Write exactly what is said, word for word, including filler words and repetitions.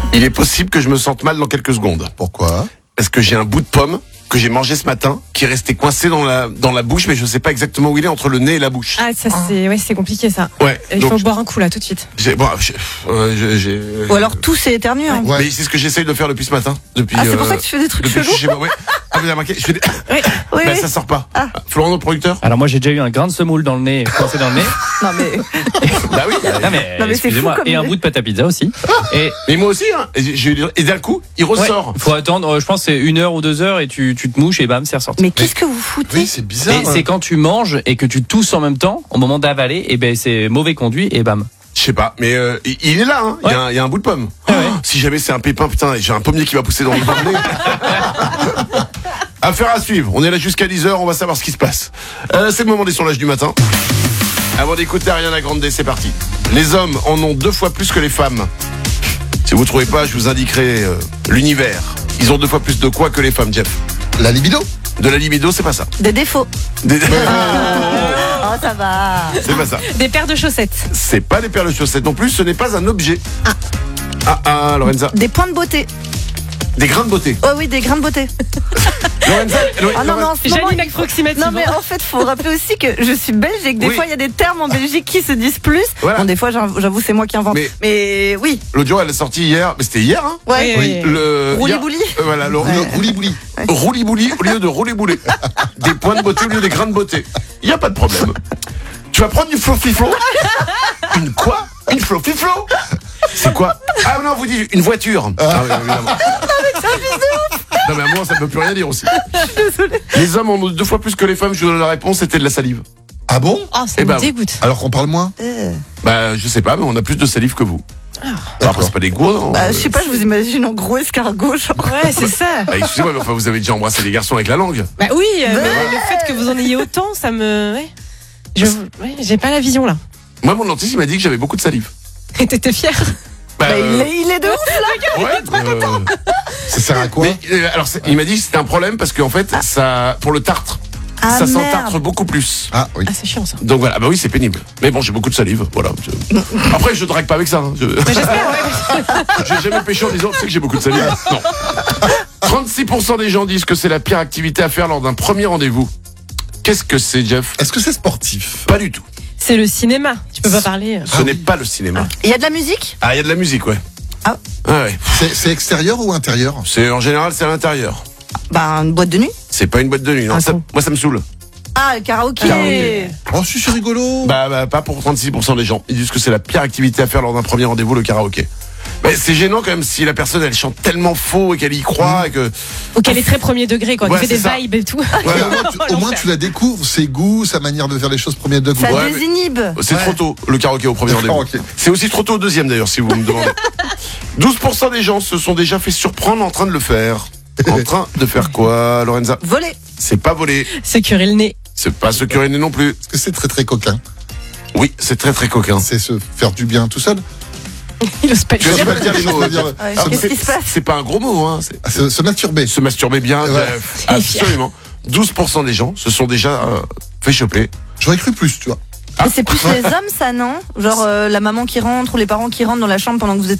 Il est possible que je me sente mal dans quelques secondes. Pourquoi? Parce que j'ai un bout de pomme que j'ai mangé ce matin, qui est resté coincé dans la, dans la bouche, mais je sais pas exactement où il est, entre le nez et la bouche. Ah, ça c'est, ouais, c'est compliqué ça. Ouais. Il donc, faut boire un coup là tout de suite. j'ai, bon, j'ai, euh, j'ai, j'ai, Ou alors tout c'est éternué. Hein. Ouais. Mais c'est ce que j'essaye de faire depuis ce matin. Depuis, Ah, c'est pour euh, ça que tu fais des trucs depuis que je chelous. suis chez moi, ouais. Ah, vous avez remarqué, je fais des... Oui. Oui, bah, oui. ça sort pas. Ah. Florent, notre producteur? Alors moi j'ai déjà eu un grain de semoule dans le nez, coincé dans le nez. Non mais. Bah oui. Non mais, Non, mais c'est excusez-moi. fou comme Et un idée. bout de pâte à pizza aussi. Et Mais moi aussi, hein. Et, j'ai, et d'un coup, il ressort. ouais, faut attendre, euh, je pense que c'est une heure ou deux heures et tu, tu te mouches et bam, c'est ressorti. Mais qu'est-ce que vous foutez? Oui, c'est bizarre. Et c'est quand tu manges et que tu tousses en même temps, au moment d'avaler, et ben c'est mauvais conduit et bam. Je sais pas, mais euh, il, il est là, hein. Il, y a un, il y a un bout de pomme. Ah ouais. Oh, si jamais c'est un pépin, putain, j'ai un pommier qui va pousser dans le nez. Affaire à suivre. On est là jusqu'à dix heures, on va savoir ce qui se passe. Euh, c'est le moment des sondages du matin. Avant d'écouter Ariana Grande, c'est parti. Les hommes en ont deux fois plus que les femmes. Si vous trouvez pas, je vous indiquerai euh, l'univers. Ils ont deux fois plus de quoi que les femmes, Jeff? La libido? De la libido, c'est pas ça. Des défauts. Des- Oh ça va. c'est pas ça. Des paires de chaussettes. C'est pas les paires de chaussettes non plus, ce n'est pas un objet. Ah, ah, Lorenza. Des points de beauté. Des grains de beauté. Oh oui, des grains de beauté. Lorenza, Lo- Ah non, mais Lorenza- en ce moment, Janine il faut- approximative. Non mais en fait, faut rappeler aussi que je suis belge et que des Oui. fois il y a des termes en Belgique qui se disent plus. Voilà. Bon, des fois, j'avoue, j'avoue, c'est moi qui invente. Mais- Mais, oui, L'autre jour, elle est sortie hier, mais c'était hier, hein? ouais. Oui. Le Rouli-bouli. hier- euh, Voilà, le Le rouli-bouli. rouli-bouli au lieu de rouler-boulet. Des points de beauté au lieu des grains de beauté. Il y a pas de problème. Tu vas prendre une flofiflo? Une quoi? Une flofiflo? C'est quoi? Ah non, vous dites une voiture. Ah oui, évidemment. Non mais à moi ça ne peut plus rien dire aussi. Les hommes en ont deux fois plus que les femmes. Je vous donne la réponse, c'était de la salive. Ah bon? Oh, ça Eh me ben, dégoûte. Alors qu'on parle moins? Euh, Bah je sais pas, mais on a plus de salive que vous. Alors après, c'est pas des gros, non? bah, je sais pas, je vous imagine en gros escargot, genre. Ouais, c'est ça. Bah, excusez-moi, mais enfin vous avez déjà embrassé des garçons avec la langue. Bah oui, euh, mais le fait que vous en ayez autant, ça me. Ouais. Je... ouais, j'ai pas la vision là. Moi mon dentiste il m'a dit que j'avais beaucoup de salive. Et t'étais fier? Bah, Bah, il, euh, est, il est de ouf. ouais, euh, Ça sert à quoi? mais, euh, alors c'est- il m'a dit que c'était un problème parce qu'en fait ça pour le tartre Ah, ça merde. s'entartre beaucoup plus. Ah oui. Ah, c'est chiant ça. Donc voilà, bah oui c'est pénible. Mais bon j'ai beaucoup de salive, voilà. Je- Après je drague pas avec ça. Hein. Je... Mais j'espère, ouais. J'ai jamais péché en disant tu sais que j'ai beaucoup de salive. Non. trente-six pour cent des gens disent que c'est la pire activité à faire lors d'un premier rendez-vous. Qu'est-ce que c'est, Jeff? Est-ce que c'est sportif? Pas du tout. C'est le cinéma. Tu peux pas parler. Ce n'est pas le cinéma. Il y a de la musique? Ah, il y a de la musique, ouais. Ah. Ah ouais. C'est c'est extérieur ou intérieur? C'est en général c'est à l'intérieur. Bah, une boîte de nuit. C'est pas une boîte de nuit. Non, Ah ça- bon. moi ça me saoule. Ah, le karaoké. Karaoké. Oh, si, c'est rigolo. Bah, bah pas pour trente-six pour cent des gens. Ils disent que c'est la pire activité à faire lors d'un premier rendez-vous, le karaoké. Bah, c'est gênant quand même si la personne elle chante tellement faux et qu'elle y croit et que. Ou qu'elle est très premier degré, quoi. Ouais, Tu fais des c'est ça. vibes et tout. Mais au moins, tu, au moins, tu la découvres, ses goûts, sa manière de faire les choses premier degré. Ça Ouais, mais- désinhibe. C'est Ouais. trop tôt, le karaoké au premier Le rendez-vous. karaoké. C'est aussi trop tôt au deuxième d'ailleurs, si vous me demandez. douze pour cent des gens se sont déjà fait surprendre en train de le faire. En train de faire quoi, Lorenza? Voler. C'est pas voler. Se curer le nez. C'est pas se curer le nez non plus. Parce que c'est très très coquin. Oui, c'est très très coquin. C'est se faire du bien tout seul. Il ose pas le Tu vas dire. pas le dire les mots. Ouais, Jeff. Ouais, Alors, qu'est-ce c'est- qui se passe? C'est pas un gros mot, hein. C'est Ah, Se, se masturber. se masturber bien. Ouais. Jeff. Absolument. douze pour cent des gens se sont déjà euh, fait choper. J'aurais cru plus, tu vois. Mais c'est plus les hommes, ça, non? Genre euh, la maman qui rentre ou les parents qui rentrent dans la chambre pendant que vous êtes